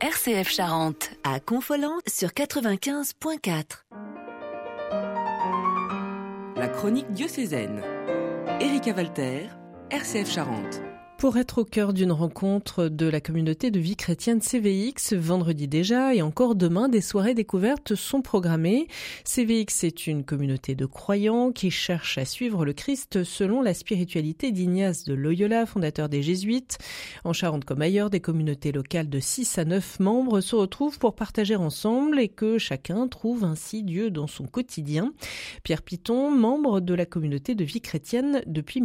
RCF Charente. À Confolens sur 95.4. La chronique diocésaine. Erika Walter, RCF Charente. Pour être au cœur d'une rencontre de la communauté de vie chrétienne CVX, vendredi déjà et encore demain, des soirées découvertes sont programmées. CVX est une communauté de croyants qui cherchent à suivre le Christ selon la spiritualité d'Ignace de Loyola, fondateur des Jésuites. En Charente comme ailleurs, des communautés locales de 6 à 9 membres se retrouvent pour partager ensemble et que chacun trouve ainsi Dieu dans son quotidien. Pierre Piton, membre de la communauté de vie chrétienne depuis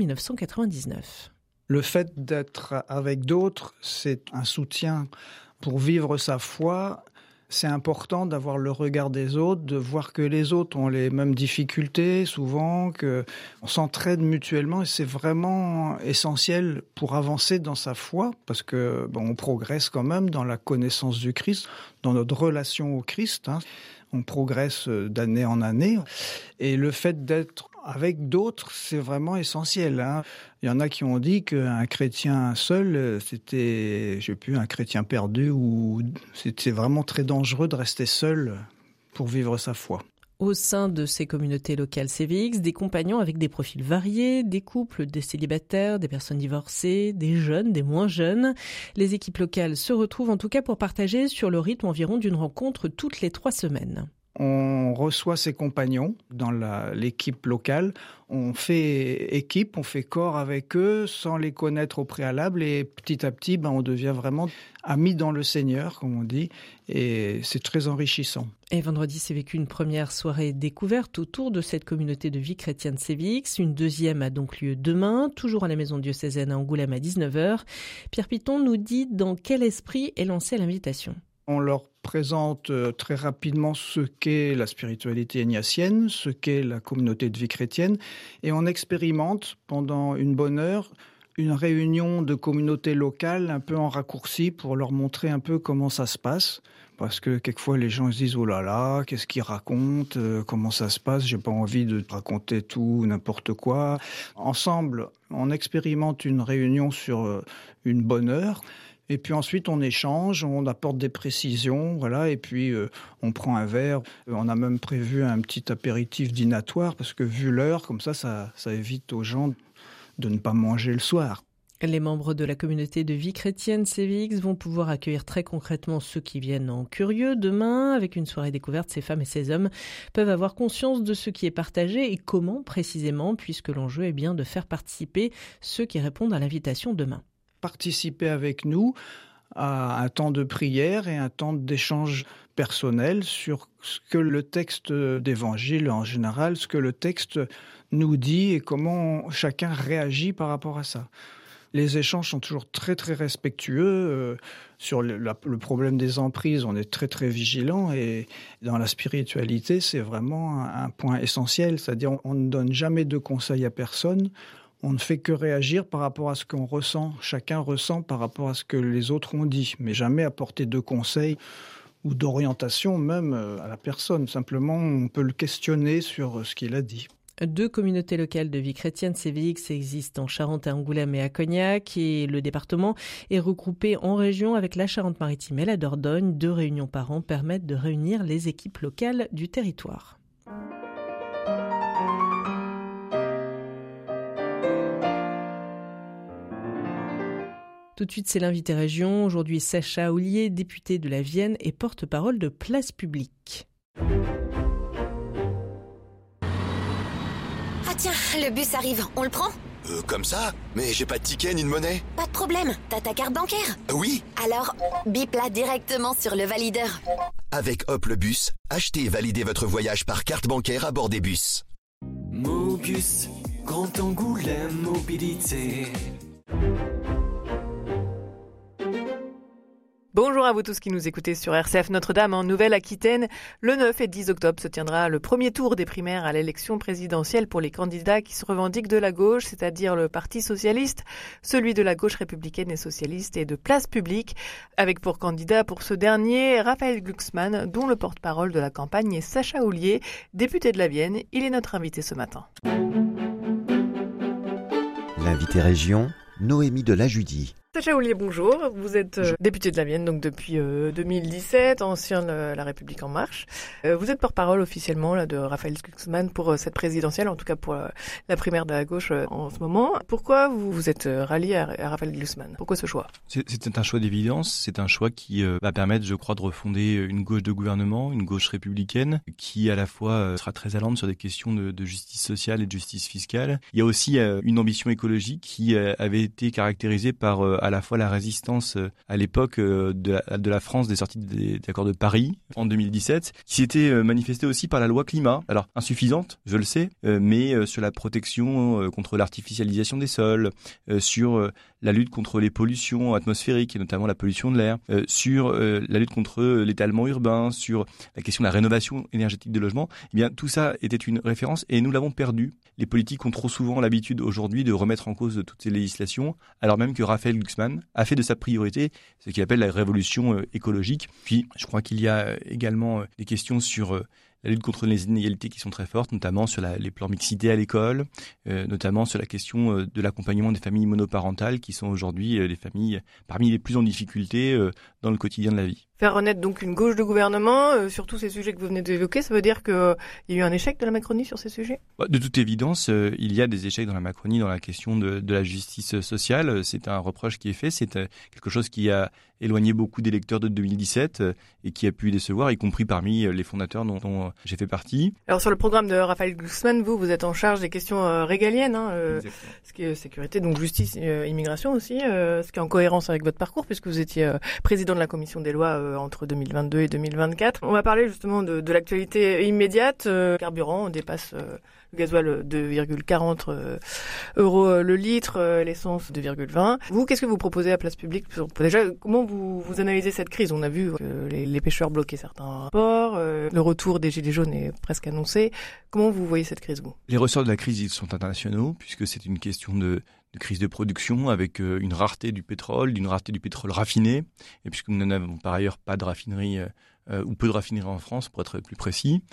1999. Le fait d'être avec d'autres, c'est un soutien pour vivre sa foi. C'est important d'avoir le regard des autres, de voir que les autres ont les mêmes difficultés souvent, qu'on s'entraide mutuellement et c'est vraiment essentiel pour avancer dans sa foi parce que on progresse quand même dans la connaissance du Christ, dans notre relation au Christ. On progresse d'année en année et le fait d'être avec d'autres, c'est vraiment essentiel. Il y en a qui ont dit qu'un chrétien seul, c'était, un chrétien perdu ou c'était vraiment très dangereux de rester seul pour vivre sa foi. Au sein de ces communautés locales CVX, des compagnons avec des profils variés, des couples, des célibataires, des personnes divorcées, des jeunes, des moins jeunes. Les équipes locales se retrouvent en tout cas pour partager sur le rythme environ d'une rencontre toutes les 3 semaines. On reçoit ses compagnons dans l'équipe locale, on fait équipe, on fait corps avec eux sans les connaître au préalable et petit à petit, on devient vraiment amis dans le Seigneur, comme on dit, et c'est très enrichissant. Et vendredi s'est vécu une première soirée découverte autour de cette communauté de vie chrétienne CVX. Une deuxième a donc lieu demain, toujours à la maison diocésaine à Angoulême à 19h. Pierre Piton nous dit dans quel esprit est lancée l'invitation. On leur présente très rapidement ce qu'est la spiritualité ignatienne, ce qu'est la communauté de vie chrétienne, et on expérimente pendant une bonne heure une réunion de communautés locales un peu en raccourci pour leur montrer un peu comment ça se passe. Parce que quelquefois les gens se disent « Oh là là, qu'est-ce qu'ils racontent ? Comment ça se passe ? J'ai pas envie de raconter tout, n'importe quoi. » Ensemble, on expérimente une réunion sur une bonne heure. Et puis ensuite, on échange, on apporte des précisions, et puis on prend un verre. On a même prévu un petit apéritif dînatoire, parce que vu l'heure, comme ça évite aux gens de ne pas manger le soir. Les membres de la communauté de vie chrétienne CVX vont pouvoir accueillir très concrètement ceux qui viennent en curieux. Demain, avec une soirée découverte, ces femmes et ces hommes peuvent avoir conscience de ce qui est partagé et comment précisément, puisque l'enjeu est bien de faire participer ceux qui répondent à l'invitation demain. Participer avec nous à un temps de prière et un temps d'échange personnel sur ce que le texte d'évangile en général, ce que le texte nous dit et comment chacun réagit par rapport à ça. Les échanges sont toujours très très respectueux. Sur le problème des emprises, on est très très vigilant et dans la spiritualité, c'est vraiment un point essentiel. C'est-à-dire on ne donne jamais de conseils à personne. On ne fait que réagir par rapport à ce qu'on ressent. Chacun ressent par rapport à ce que les autres ont dit, mais jamais apporter de conseils ou d'orientation même à la personne. Simplement, on peut le questionner sur ce qu'il a dit. 2 communautés locales de vie chrétienne CVX existent en Charente, à Angoulême et à Cognac, et le département est regroupé en région avec la Charente-Maritime et la Dordogne. 2 réunions par an permettent de réunir les équipes locales du territoire. Tout de suite, c'est l'invité région. Aujourd'hui, Sacha Ollier, députée de la Vienne et porte-parole de Place Publique. Ah tiens, le bus arrive, on le prend ? Comme ça ? Mais j'ai pas de ticket ni de monnaie. Pas de problème, t'as ta carte bancaire ? Oui. Alors, bip là directement sur le valideur. Avec Hop le bus, achetez et validez votre voyage par carte bancaire à bord des bus. Mogus, Grand Angoulême Mobilité. Bonjour à vous tous qui nous écoutez sur RCF Notre-Dame en Nouvelle-Aquitaine. Le 9 et 10 octobre se tiendra le premier tour des primaires à l'élection présidentielle pour les candidats qui se revendiquent de la gauche, c'est-à-dire le Parti socialiste, celui de la gauche républicaine et socialiste et de Place Publique, avec pour candidat pour ce dernier Raphaël Glucksmann, dont le porte-parole de la campagne est Sacha Ollier, député de la Vienne. Il est notre invité ce matin. L'invité région, Noémie de la Judie. Sacha Houlier, bonjour. Vous êtes député de la Vienne, donc depuis 2017, ancien de La République En Marche. Vous êtes porte-parole officiellement là, de Raphaël Glucksmann pour cette présidentielle, en tout cas pour la primaire de la gauche en ce moment. Pourquoi vous êtes rallié à Raphaël Glucksmann ? Pourquoi ce choix ? C'est un choix d'évidence. C'est un choix qui va permettre, je crois, de refonder une gauche de gouvernement, une gauche républicaine, qui à la fois sera très allante sur des questions de justice sociale et de justice fiscale. Il y a aussi une ambition écologique qui avait été caractérisée par à la fois la résistance à l'époque de la France des sorties des accords de Paris en 2017, qui s'était manifestée aussi par la loi climat. Alors insuffisante, je le sais, mais sur la protection contre l'artificialisation des sols, sur la lutte contre les pollutions atmosphériques et notamment la pollution de l'air, sur la lutte contre l'étalement urbain, sur la question de la rénovation énergétique des logements. Eh bien, tout ça était une référence et nous l'avons perdu. Les politiques ont trop souvent l'habitude aujourd'hui de remettre en cause toutes ces législations, alors même que Raphaël Glucksmann a fait de sa priorité ce qu'il appelle la révolution écologique. Puis, je crois qu'il y a également des questions sur la lutte contre les inégalités qui sont très fortes, notamment sur les plans mixité à l'école, notamment sur la question de l'accompagnement des familles monoparentales qui sont aujourd'hui les familles parmi les plus en difficulté dans le quotidien de la vie. Faire renaître donc une gauche de gouvernement sur tous ces sujets que vous venez d'évoquer, ça veut dire qu'il y a eu un échec de la Macronie sur ces sujets ? De toute évidence, il y a des échecs dans la Macronie dans la question de la justice sociale. C'est un reproche qui est fait, c'est quelque chose qui a éloigné beaucoup d'électeurs de 2017 et qui a pu décevoir, y compris parmi les fondateurs dont j'ai fait partie. Alors sur le programme de Raphaël Glucksmann, vous êtes en charge des questions régaliennes, ce qui est sécurité, donc justice, immigration aussi, ce qui est en cohérence avec votre parcours puisque vous étiez président de la commission des lois entre 2022 et 2024. On va parler justement de l'actualité immédiate. Carburant, on dépasse le gasoil 2,40 euros le litre, l'essence 2,20. Vous, qu'est-ce que vous proposez à Place Publique ? Déjà, comment vous analysez cette crise ? On a vu que les pêcheurs bloquaient certains ports, le retour des gilets jaunes est presque annoncé. Comment vous voyez cette crise, vous ? Les ressorts de la crise, ils sont internationaux, puisque c'est une question de crise de production avec une rareté du pétrole, raffiné, et puisque nous n'avons par ailleurs pas de raffinerie ou peu de raffineries en France, pour être plus précis,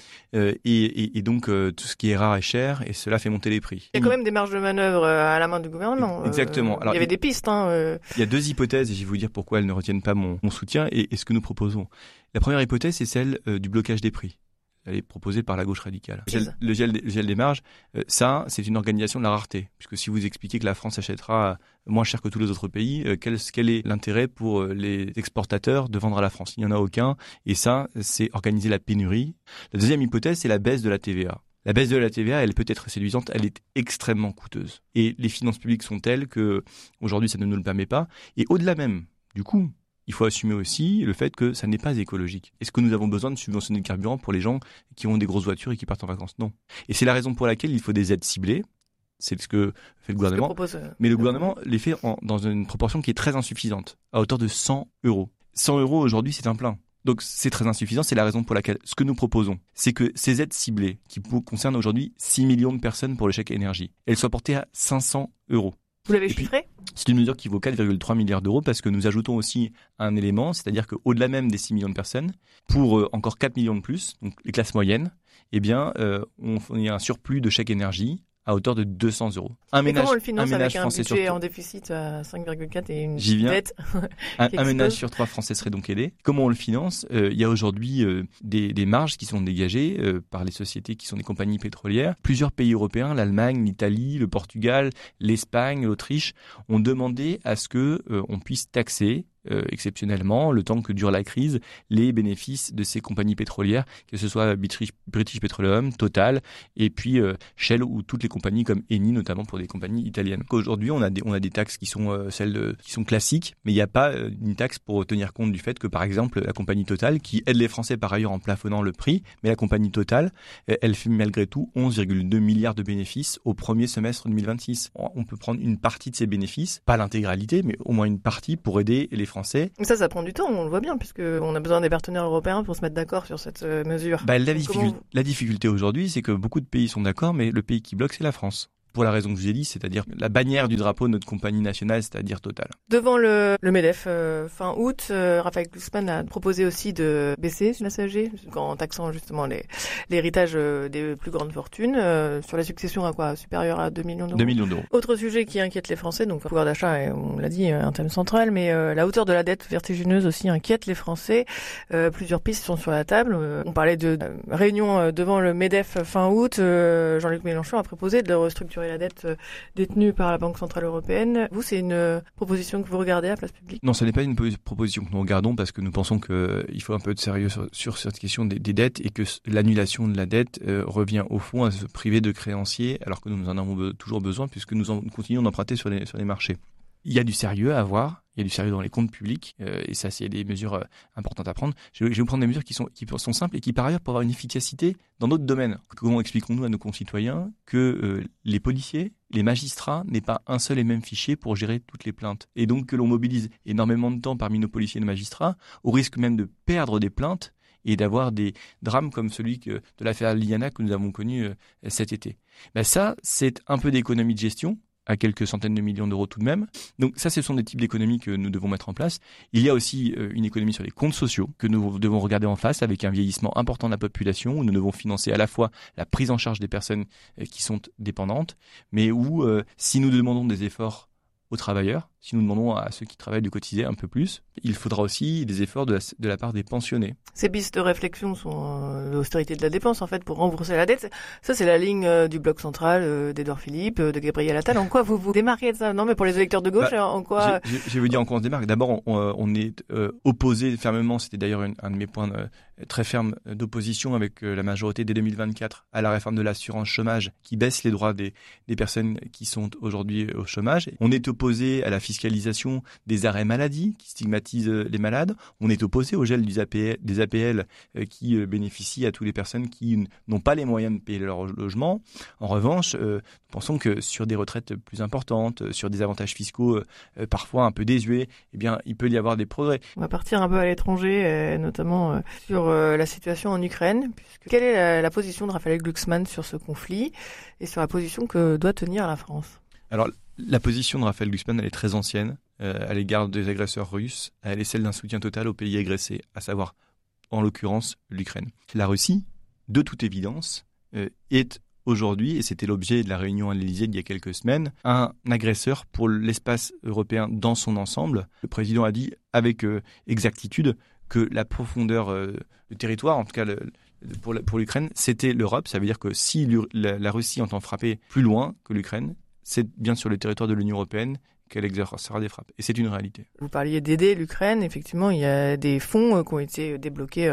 et donc tout ce qui est rare est cher, et cela fait monter les prix. Il y a quand même des marges de manœuvre à la main du gouvernement. Exactement. Alors, il y avait des pistes. Il y a deux hypothèses, et je vais vous dire pourquoi elles ne retiennent pas mon soutien et ce que nous proposons. La première hypothèse, c'est celle du blocage des prix. Elle est proposée par la gauche radicale. Le gel des marges, ça, c'est une organisation de la rareté. Puisque si vous expliquez que la France achètera moins cher que tous les autres pays, quel est l'intérêt pour les exportateurs de vendre à la France ? Il n'y en a aucun. Et ça, c'est organiser la pénurie. La deuxième hypothèse, c'est la baisse de la TVA. La baisse de la TVA, elle peut être séduisante, elle est extrêmement coûteuse. Et les finances publiques sont telles que aujourd'hui, ça ne nous le permet pas. Et au-delà même, du coup, il faut assumer aussi le fait que ça n'est pas écologique. Est-ce que nous avons besoin de subventionner le carburant pour les gens qui ont des grosses voitures et qui partent en vacances ? Non. Et c'est la raison pour laquelle il faut des aides ciblées. C'est ce que fait le gouvernement. Mais le gouvernement les fait dans une proportion qui est très insuffisante, à hauteur de 100 euros. 100 euros aujourd'hui, c'est un plein. Donc c'est très insuffisant, c'est la raison pour laquelle ce que nous proposons, c'est que ces aides ciblées, qui concernent aujourd'hui 6 millions de personnes pour le chèque énergie, elles soient portées à 500 euros. Vous l'avez chiffré ? C'est une mesure qui vaut 4,3 milliards d'euros parce que nous ajoutons aussi un élément, c'est-à-dire qu'au-delà même des 6 millions de personnes, pour encore 4 millions de plus, donc les classes moyennes, eh bien, il y a un surplus de chèque énergie à hauteur de 200 euros. Comment on le finance avec un budget en déficit à 5,4 et une dette un ménage sur 3 Français serait donc aidé. Comment on le finance ? Il y a aujourd'hui des marges qui sont dégagées par les sociétés qui sont des compagnies pétrolières. Plusieurs pays européens, l'Allemagne, l'Italie, le Portugal, l'Espagne, l'Autriche, ont demandé à ce que on puisse taxer exceptionnellement, le temps que dure la crise, les bénéfices de ces compagnies pétrolières, que ce soit British Petroleum, Total, et puis Shell ou toutes les compagnies comme Eni, notamment pour des compagnies italiennes. Aujourd'hui, on a des taxes qui sont qui sont classiques, mais il n'y a pas une taxe pour tenir compte du fait que, par exemple, la compagnie Total, qui aide les Français par ailleurs en plafonnant le prix, mais la compagnie Total, elle fait malgré tout 11,2 milliards de bénéfices au premier semestre 2026. On peut prendre une partie de ces bénéfices, pas l'intégralité, mais au moins une partie pour aider les Français. Ça prend du temps, on le voit bien, puisqu'on a besoin des partenaires européens pour se mettre d'accord sur cette mesure. La difficulté aujourd'hui, c'est que beaucoup de pays sont d'accord, mais le pays qui bloque, c'est la France. pour la raison que je vous ai dit, c'est-à-dire la bannière du drapeau de notre compagnie nationale, c'est-à-dire Total. Devant le MEDEF fin août, Raphaël Glucksmann a proposé aussi de baisser la CSG en taxant justement l'héritage des plus grandes fortunes sur la succession à quoi supérieure à 2 millions d'euros. 2 millions d'euros. Autre sujet qui inquiète les Français, donc le pouvoir d'achat, on l'a dit, un thème central, mais la hauteur de la dette vertigineuse aussi inquiète les Français. Plusieurs pistes sont sur la table. On parlait de réunion devant le MEDEF fin août. Jean-Luc Mélenchon a proposé de restructurer la dette détenue par la Banque Centrale Européenne. Vous, c'est une proposition que vous regardez à Place Publique? Non, ce n'est pas une proposition que nous regardons parce que nous pensons qu'il faut un peu de sérieux sur cette question des dettes et que l'annulation de la dette revient au fond à se priver de créanciers alors que nous en avons toujours besoin puisque nous continuons d'emprunter sur les marchés. Il y a du sérieux à avoir, il y a du sérieux dans les comptes publics, et ça, c'est des mesures importantes à prendre. Je vais vous prendre des mesures qui sont simples et qui, par ailleurs, peuvent avoir une efficacité dans d'autres domaines. Comment expliquons-nous à nos concitoyens que les policiers, les magistrats n'aient pas un seul et même fichier pour gérer toutes les plaintes, et donc que l'on mobilise énormément de temps parmi nos policiers et nos magistrats, au risque même de perdre des plaintes et d'avoir des drames comme celui de l'affaire Liliana que nous avons connu cet été. Ça, c'est un peu d'économie de gestion, à quelques centaines de millions d'euros tout de même. Donc ça, ce sont des types d'économies que nous devons mettre en place. Il y a aussi une économie sur les comptes sociaux que nous devons regarder en face avec un vieillissement important de la population où nous devons financer à la fois la prise en charge des personnes qui sont dépendantes, mais où si nous demandons des efforts aux travailleurs, si nous demandons à ceux qui travaillent de cotiser un peu plus, il faudra aussi des efforts de la part des pensionnés. Ces pistes de réflexion sont l'austérité de la dépense, en fait, pour rembourser la dette. Ça, c'est la ligne du bloc central d'Édouard Philippe, de Gabriel Attal. En quoi vous vous démarquez de ça? Non, mais pour les électeurs de gauche, en quoi... Je vais vous dire en quoi on se démarque. D'abord, on est opposé fermement, c'était d'ailleurs un de mes points très fermes d'opposition avec la majorité dès 2024 à la réforme de l'assurance chômage qui baisse les droits des personnes qui sont aujourd'hui au chômage. On est opposé à la fiscalisation des arrêts maladie qui stigmatise les malades. On est opposé au gel des APL qui bénéficient à toutes les personnes qui n'ont pas les moyens de payer leur logement. En revanche, nous pensons que sur des retraites plus importantes, sur des avantages fiscaux parfois un peu désuets, il peut y avoir des progrès. On va partir un peu à l'étranger, notamment sur la situation en Ukraine. Quelle est la position de Raphaël Glucksmann sur ce conflit et sur la position que doit tenir la France? Alors, la position de Raphaël Glucksmann, elle est très ancienne à l'égard des agresseurs russes. Elle est celle d'un soutien total au pays agressé, à savoir, en l'occurrence, l'Ukraine. La Russie, de toute évidence, est aujourd'hui, et c'était l'objet de la réunion à l'Élysée il y a quelques semaines, un agresseur pour l'espace européen dans son ensemble. Le président a dit avec exactitude que la profondeur du territoire, en tout cas pour l'Ukraine, c'était l'Europe. Ça veut dire que si la Russie entend frapper plus loin que l'Ukraine, c'est bien sur le territoire de l'Union européenne qu'elle exercera des frappes. Et c'est une réalité. Vous parliez d'aider l'Ukraine. Effectivement, il y a des fonds qui ont été débloqués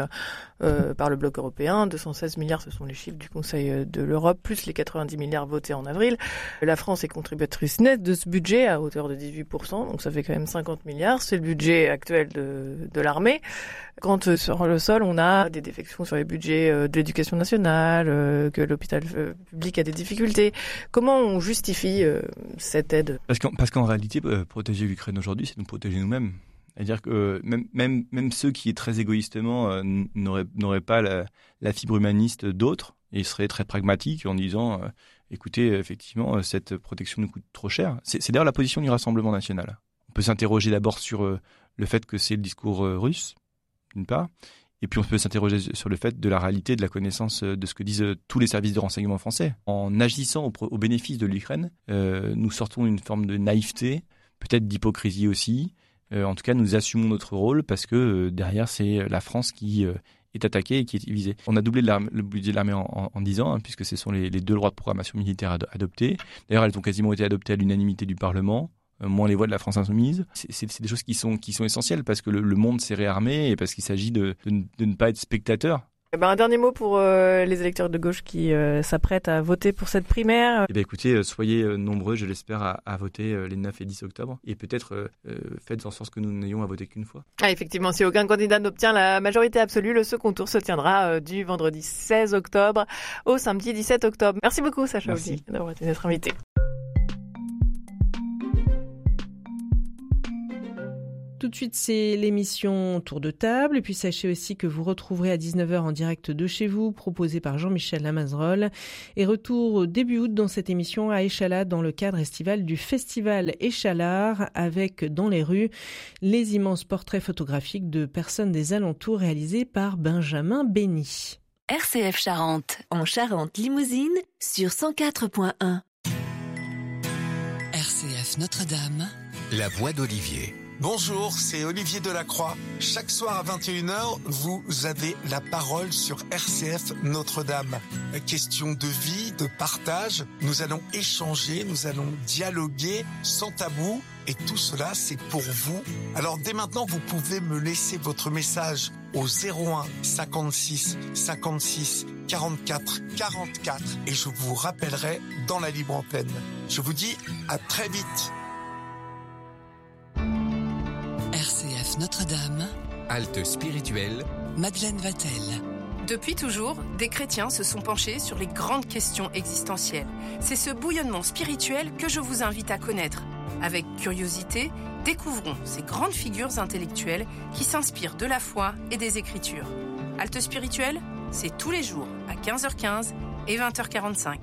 par le bloc européen. 216 milliards, ce sont les chiffres du Conseil de l'Europe, plus les 90 milliards votés en avril. La France est contributrice nette de ce budget à hauteur de 18%. Donc ça fait quand même 50 milliards. C'est le budget actuel de l'armée. Quand sur le sol, on a des défections sur les budgets de l'éducation nationale, que l'hôpital public a des difficultés. Comment on justifie cette aide? Parce qu'en réalité, protéger l'Ukraine aujourd'hui, c'est nous protéger nous-mêmes. C'est-à-dire que même ceux qui, très égoïstement, n'auraient pas la fibre humaniste d'autres, ils seraient très pragmatiques en disant écoutez, effectivement, cette protection nous coûte trop cher. C'est d'ailleurs la position du Rassemblement national. On peut s'interroger d'abord sur le fait que c'est le discours russe, d'une part, et puis on peut s'interroger sur le fait de la réalité, de la connaissance de ce que disent tous les services de renseignement français. En agissant au bénéfice de l'Ukraine, nous sortons d'une forme de naïveté, peut-être d'hypocrisie aussi. En tout cas, nous assumons notre rôle parce que derrière, c'est la France qui est attaquée et qui est visée. On a doublé le budget de l'armée en 10 ans, puisque ce sont les 2 lois de programmation militaire adoptées. D'ailleurs, elles ont quasiment été adoptées à l'unanimité du Parlement. Moins les voix de la France insoumise. C'est des choses qui sont essentielles parce que le monde s'est réarmé et parce qu'il s'agit de ne pas être spectateur. Un dernier mot pour les électeurs de gauche qui s'apprêtent à voter pour cette primaire. Écoutez, soyez nombreux, je l'espère, à voter les 9 et 10 octobre. Et peut-être faites en sorte que nous n'ayons à voter qu'une fois. Effectivement, si aucun candidat n'obtient la majorité absolue, le second tour se tiendra du vendredi 16 octobre au samedi 17 octobre. Merci beaucoup, Sacha Oudy, d'avoir été notre invité. tout de suite, c'est l'émission Tour de table. Et puis sachez aussi que vous retrouverez à 19h en direct de chez vous, proposé par Jean-Michel Lamazerolle. Et retour début août dans cette émission à Échalas dans le cadre estival du festival Échalard, avec dans les rues les immenses portraits photographiques de personnes des alentours réalisés par Benjamin Bény. RCF Charente, en Charente-Limousine, sur 104.1. RCF Notre-Dame, La voix d'Olivier. Bonjour, c'est Olivier Delacroix. Chaque soir à 21h, vous avez la parole sur RCF Notre-Dame. Question de vie, de partage. Nous allons échanger, nous allons dialoguer sans tabou. Et tout cela, c'est pour vous. Alors dès maintenant, vous pouvez me laisser votre message au 01 56 56 44 44 et je vous rappellerai dans la libre antenne. Je vous dis à très vite. RCF Notre-Dame, Halte spirituelle, Madeleine Vatel. Depuis toujours, des chrétiens se sont penchés sur les grandes questions existentielles. C'est ce bouillonnement spirituel que je vous invite à connaître. Avec curiosité, découvrons ces grandes figures intellectuelles qui s'inspirent de la foi et des Écritures. Halte spirituelle, c'est tous les jours à 15h15 et 20h45.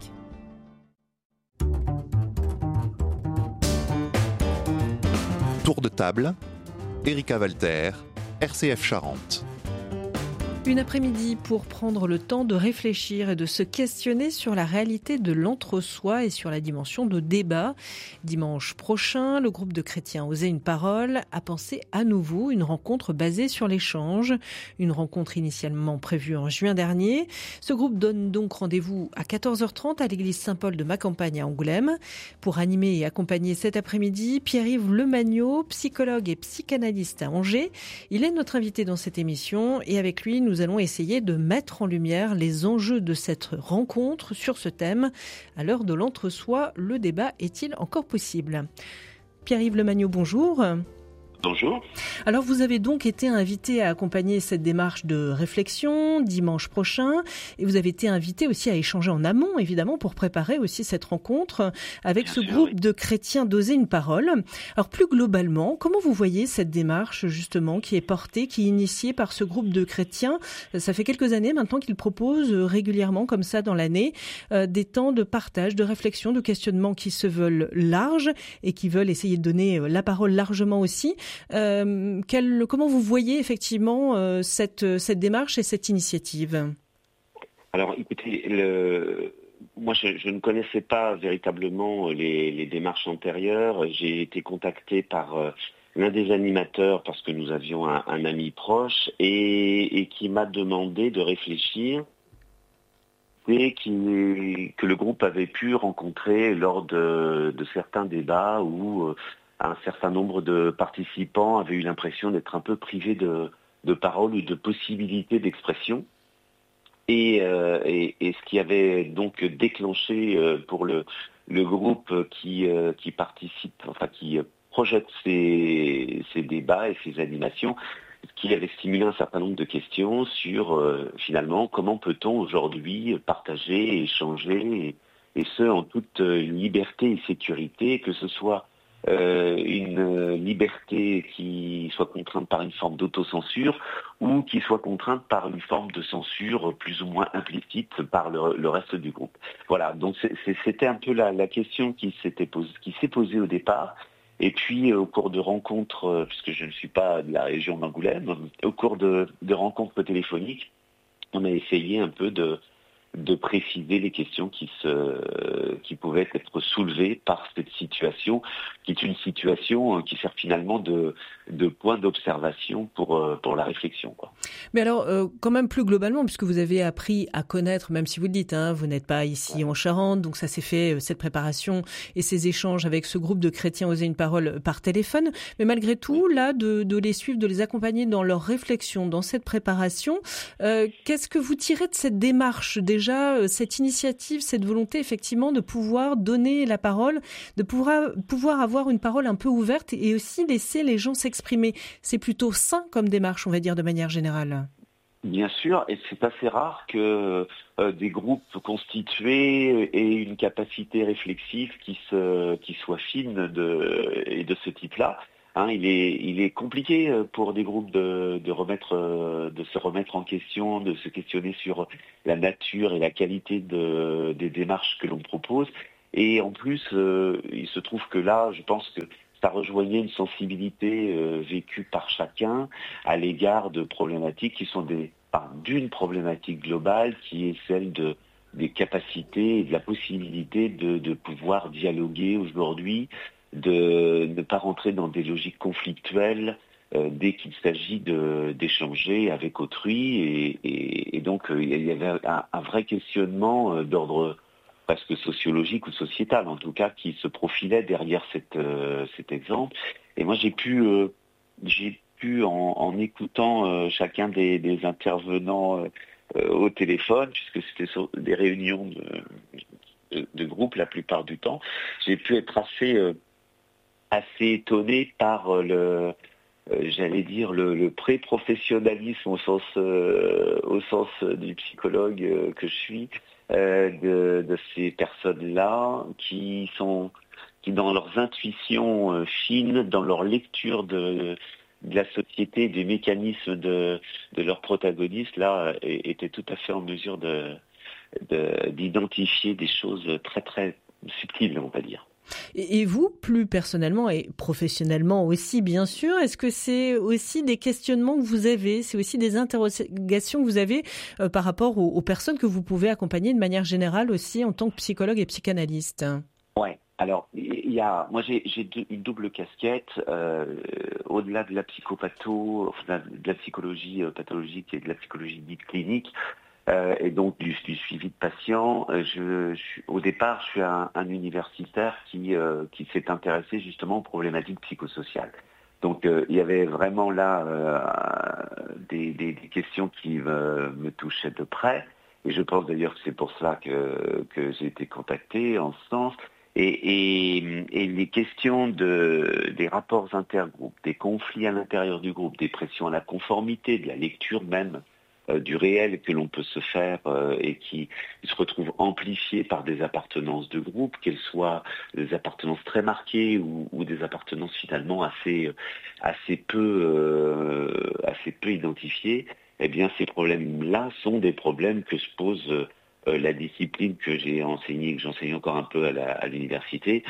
Tour de table, Erika Walter, RCF Charente. Une après-midi pour prendre le temps de réfléchir et de se questionner sur la réalité de l'entre-soi et sur la dimension de débat. Dimanche prochain, le groupe de chrétiens Oser une parole a pensé à nouveau une rencontre basée sur l'échange. Une rencontre initialement prévue en juin dernier. Ce groupe donne donc rendez-vous à 14h30 à l'église Saint-Paul de Macampagne à Angoulême. Pour animer et accompagner cet après-midi, Pierre-Yves Lemagneau, psychologue et psychanalyste à Angers. Il est notre invité dans cette émission et avec lui, nous allons essayer de mettre en lumière les enjeux de cette rencontre sur ce thème. À l'heure de l'entre-soi, le débat est-il encore possible ? Pierre-Yves Lemagneau, bonjour. Bonjour. Alors vous avez donc été invité à accompagner cette démarche de réflexion dimanche prochain et vous avez été invité aussi à échanger en amont évidemment pour préparer aussi cette rencontre avec ce groupe de chrétiens d'Oser une parole. Alors plus globalement, comment vous voyez cette démarche justement qui est portée, qui est initiée par ce groupe de chrétiens ? Ça fait quelques années maintenant qu'ils proposent régulièrement comme ça dans l'année des temps de partage, de réflexion, de questionnement qui se veulent larges et qui veulent essayer de donner la parole largement aussi. Comment vous voyez effectivement cette démarche et cette initiative ? Alors écoutez, moi je ne connaissais pas véritablement les démarches antérieures. J'ai été contacté par l'un des animateurs parce que nous avions un ami proche et qui m'a demandé de réfléchir et que le groupe avait pu rencontrer lors de certains débats où un certain nombre de participants avaient eu l'impression d'être un peu privés de parole ou de possibilités d'expression. Et ce qui avait donc déclenché pour le groupe qui participe, enfin qui projette ces débats et ces animations, ce qui avait stimulé un certain nombre de questions sur finalement comment peut-on aujourd'hui partager, échanger, et ce en toute liberté et sécurité, que ce soit une liberté qui soit contrainte par une forme d'autocensure ou qui soit contrainte par une forme de censure plus ou moins implicite par le reste du groupe. Voilà, donc c'était un peu la question qui s'est posée au départ. Et puis au cours de rencontres, puisque je ne suis pas de la région d'Angoulême, au cours de rencontres téléphoniques, on a essayé un peu de préciser les questions qui pouvaient être soulevées par cette situation, qui est une situation qui sert finalement de point d'observation pour la réflexion, quoi. Mais alors, quand même plus globalement, puisque vous avez appris à connaître, même si vous le dites, vous n'êtes pas ici en Charente, donc ça s'est fait, cette préparation et ces échanges avec ce groupe de chrétiens Oser une parole par téléphone, mais malgré tout, là, de les suivre, de les accompagner dans leur réflexion, dans cette préparation, qu'est-ce que vous tirez de cette démarche déjà, cette initiative, cette volonté effectivement de pouvoir donner la parole, de pouvoir avoir une parole un peu ouverte et aussi laisser les gens s'exprimer. C'est plutôt sain comme démarche, on va dire de manière générale. Bien sûr, et c'est assez rare que des groupes constitués aient une capacité réflexive qui soit fine et de ce type-là. Il est compliqué pour des groupes de se remettre en question, de se questionner sur la nature et la qualité des démarches que l'on propose. Et en plus, il se trouve que là, je pense que ça rejoignait une sensibilité vécue par chacun à l'égard de problématiques qui sont d'une problématique globale qui est celle des capacités et de la possibilité de pouvoir dialoguer aujourd'hui, de ne pas rentrer dans des logiques conflictuelles dès qu'il s'agit d'échanger avec autrui. Et donc, il y avait un vrai questionnement d'ordre presque sociologique ou sociétal, en tout cas, qui se profilait derrière cet exemple. Et moi, j'ai pu en écoutant chacun des intervenants au téléphone, puisque c'était sur des réunions de groupe la plupart du temps, j'ai pu être assez étonné par j'allais dire le pré-professionnalisme au sens du psychologue que je suis, de ces personnes-là qui dans leurs intuitions fines, dans leur lecture de la société, des mécanismes de leurs protagonistes, là, étaient tout à fait en mesure d'identifier des choses très très subtiles, on va dire. Et vous, plus personnellement et professionnellement aussi, bien sûr, est-ce que c'est aussi des questionnements que vous avez, c'est aussi des interrogations que vous avez par rapport aux personnes que vous pouvez accompagner de manière générale aussi en tant que psychologue et psychanalyste? Ouais. Alors, moi j'ai une double casquette, au-delà de la de la psychologie pathologique et de la psychologie dite clinique, et donc du suivi de patients. Au départ, je suis un universitaire qui s'est intéressé justement aux problématiques psychosociales. Donc il y avait vraiment là des questions qui me touchaient de près, et je pense d'ailleurs que c'est pour cela que j'ai été contacté en ce sens. Et les questions des rapports intergroupes, des conflits à l'intérieur du groupe, des pressions à la conformité, de la lecture même du réel que l'on peut se faire et qui se retrouvent amplifiées par des appartenances de groupe, qu'elles soient des appartenances très marquées ou des appartenances finalement assez peu identifiées. Eh bien, ces problèmes-là sont des problèmes que se pose la discipline que j'ai enseignée, que j'enseigne encore un peu à l'université,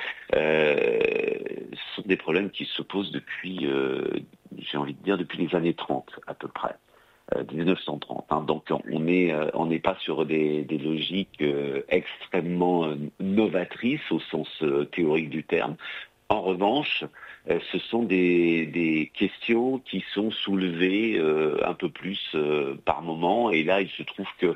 sont des problèmes qui se posent depuis, j'ai envie de dire, depuis les années 30 à peu près, 1930. Hein. Donc on n'est pas sur des logiques extrêmement novatrices au sens théorique du terme. En revanche, ce sont des questions qui sont soulevées un peu plus par moment, et là il se trouve que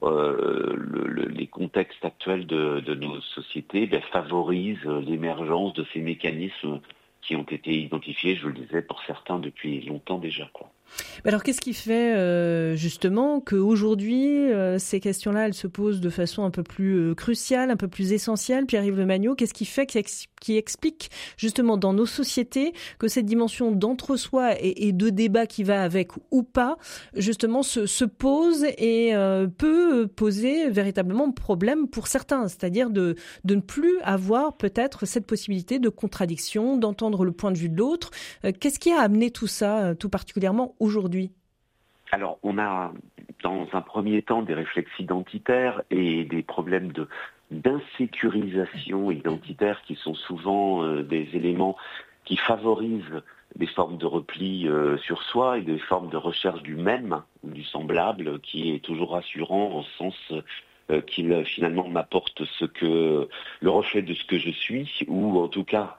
les contextes actuels de nos sociétés favorisent l'émergence de ces mécanismes qui ont été identifiés, je le disais, pour certains depuis longtemps déjà, quoi. Alors qu'est-ce qui fait justement qu'aujourd'hui ces questions-là elles se posent de façon un peu plus cruciale, un peu plus essentielle? Pierre-Yves Lemagneau, qu'est-ce qui fait qui explique justement dans nos sociétés que cette dimension d'entre-soi et de débat qui va avec ou pas justement se pose et peut poser véritablement problème pour certains, c'est-à-dire de ne plus avoir peut-être cette possibilité de contradiction, d'entendre le point de vue de l'autre. Qu'est-ce qui a amené tout ça, tout particulièrement aujourd'hui? Alors, on a dans un premier temps des réflexes identitaires et des problèmes d'insécurisation identitaire qui sont souvent des éléments qui favorisent des formes de repli sur soi et des formes de recherche du même ou du semblable, qui est toujours rassurant en sens qu'il finalement m'apporte le reflet de ce que je suis, ou en tout cas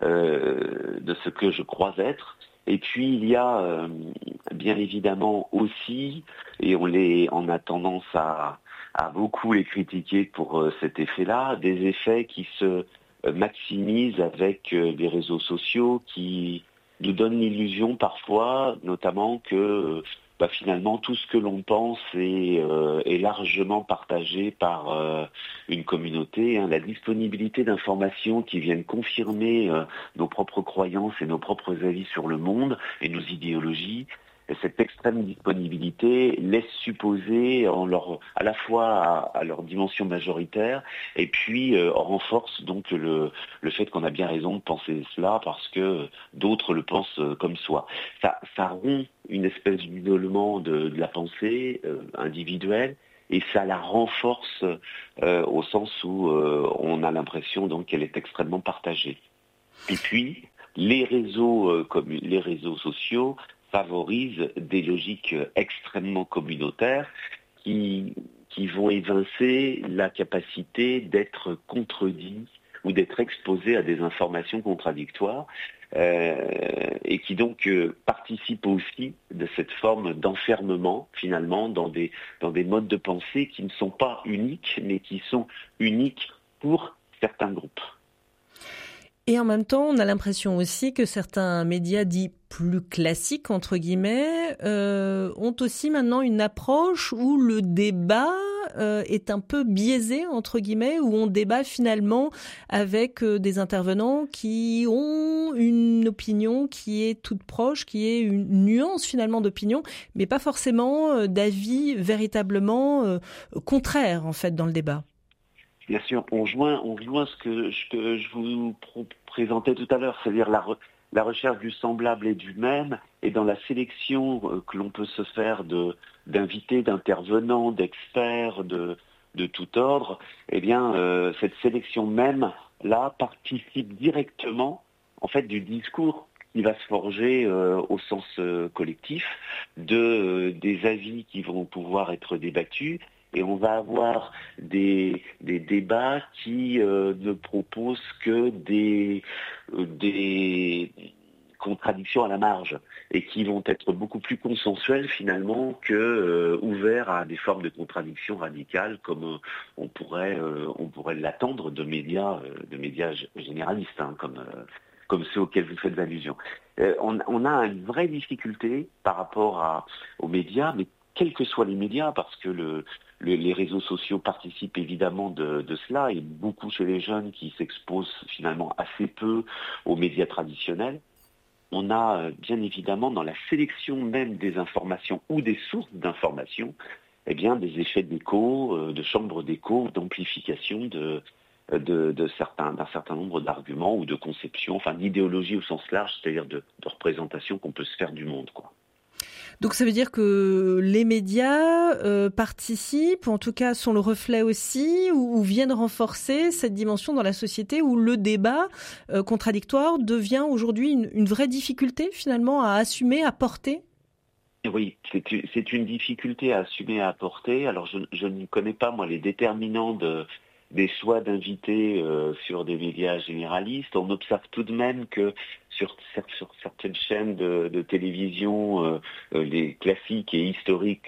de ce que je crois être. Et puis il y a bien évidemment aussi, et on a tendance à beaucoup les critiquer pour cet effet-là, des effets qui se maximisent avec des réseaux sociaux qui nous donnent l'illusion parfois, notamment que finalement tout ce que l'on pense est largement partagé par une communauté. La disponibilité d'informations qui viennent confirmer nos propres croyances et nos propres avis sur le monde et nos idéologies cette extrême disponibilité laisse supposer à la fois à leur dimension majoritaire et puis renforce donc le fait qu'on a bien raison de penser cela parce que d'autres le pensent comme soi. Ça rompt une espèce d'isolement de la pensée individuelle et ça la renforce au sens où on a l'impression donc qu'elle est extrêmement partagée. Et puis les réseaux sociaux favorisent des logiques extrêmement communautaires qui vont évincer la capacité d'être contredit ou d'être exposé à des informations contradictoires et qui donc participent aussi de cette forme d'enfermement finalement dans des modes de pensée qui ne sont pas uniques mais qui sont uniques pour certains groupes. Et en même temps, on a l'impression aussi que certains médias dits plus classiques, entre guillemets, ont aussi maintenant une approche où le débat est un peu biaisé, entre guillemets, où on débat finalement avec des intervenants qui ont une opinion qui est toute proche, qui est une nuance finalement d'opinion, mais pas forcément d'avis véritablement contraire en fait dans le débat. Bien sûr, on joint ce que je vous présentais tout à l'heure, c'est-à-dire la recherche du semblable et du même, et dans la sélection que l'on peut se faire d'invités, d'intervenants, d'experts de tout ordre, eh bien, cette sélection même-là participe directement, en fait, du discours qui va se forger au sens collectif, des avis qui vont pouvoir être débattus. Et on va avoir des débats qui ne proposent que des contradictions à la marge et qui vont être beaucoup plus consensuels finalement que ouverts à des formes de contradictions radicales comme on pourrait l'attendre de médias généralistes comme ceux auxquels vous faites allusion. On a une vraie difficulté par rapport aux médias, mais quels que soient les médias, parce que les réseaux sociaux participent évidemment de cela, et beaucoup chez les jeunes qui s'exposent finalement assez peu aux médias traditionnels. On a bien évidemment dans la sélection même des informations ou des sources d'informations, eh bien des effets d'écho, de chambres d'écho, d'amplification d'un certain nombre d'arguments ou de conceptions, enfin d'idéologie au sens large, c'est-à-dire de représentation qu'on peut se faire du monde, quoi. Donc ça veut dire que les médias participent, en tout cas sont le reflet aussi, ou viennent renforcer cette dimension dans la société où le débat contradictoire devient aujourd'hui une vraie difficulté finalement à assumer, à porter ? Oui, c'est une difficulté à assumer, à porter. Alors je ne connais pas moi les déterminants des choix d'invités sur des médias généralistes. On observe tout de même que sur certaines chaînes de télévision, les classiques et historiques,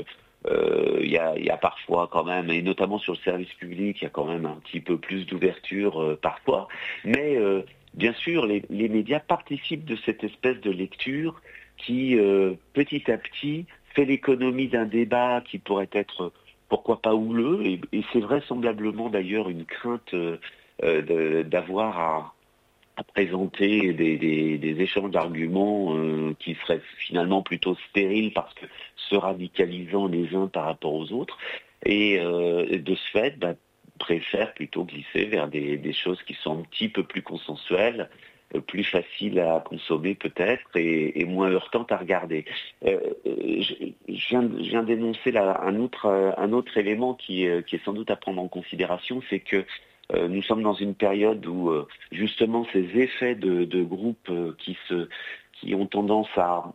il y a parfois quand même, et notamment sur le service public, il y a quand même un petit peu plus d'ouverture parfois. Mais bien sûr, les médias participent de cette espèce de lecture qui, petit à petit, fait l'économie d'un débat qui pourrait être pourquoi pas houleux, et c'est vraisemblablement d'ailleurs une crainte d'avoir à présenter des échanges d'arguments qui seraient finalement plutôt stériles parce que se radicalisant les uns par rapport aux autres, et de ce fait préfèrent plutôt glisser vers des choses qui sont un petit peu plus consensuelles, plus faciles à consommer peut-être et moins heurtantes à regarder. Je viens d'énoncer là un autre élément qui est sans doute à prendre en considération, c'est que nous sommes dans une période où justement ces effets de groupes qui ont tendance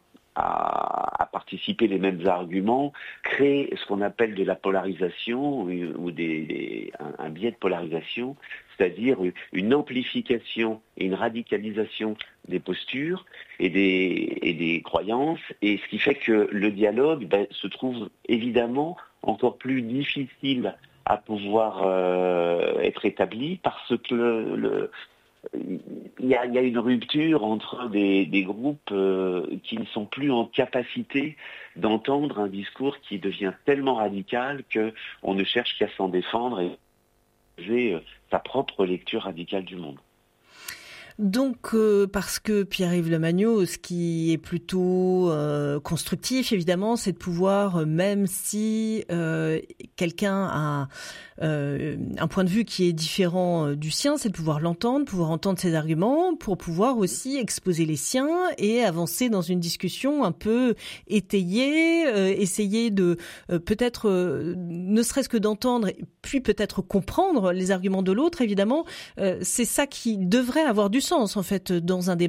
à participer les mêmes arguments créent ce qu'on appelle de la polarisation ou un biais de polarisation, c'est-à-dire une amplification et une radicalisation des postures et des croyances, et ce qui fait que le dialogue se trouve évidemment encore plus difficile à pouvoir être établi parce que il y a une rupture entre des groupes qui ne sont plus en capacité d'entendre un discours qui devient tellement radical qu'on ne cherche qu'à s'en défendre et sa propre lecture radicale du monde. Donc, parce que Pierre-Yves Lemagneau, ce qui est plutôt constructif, évidemment, c'est de pouvoir, même si quelqu'un a un point de vue qui est différent du sien, c'est de pouvoir l'entendre, pouvoir entendre ses arguments, pour pouvoir aussi exposer les siens et avancer dans une discussion un peu étayée, essayer de peut-être, ne serait-ce que d'entendre, puis peut-être comprendre les arguments de l'autre, évidemment. C'est ça qui devrait avoir du sens, en fait, dans un débat.